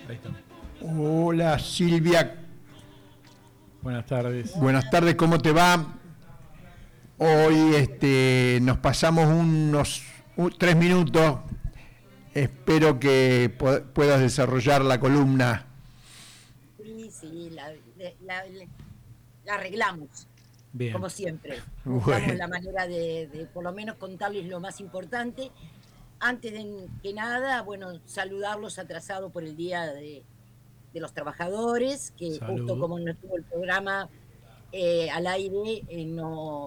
Ahí está. Hola Silvia. Buenas tardes. Buenas tardes, ¿cómo te va? Hoy nos pasamos unos 3 minutos. Espero que puedas desarrollar la columna. Sí, la arreglamos, Bien. como siempre. Bueno. Buscamos la manera de por lo menos contarles lo más importante. Antes de que nada, bueno, saludarlos atrasados por el Día de los Trabajadores, que Salud. justo como no estuvo el programa al aire, no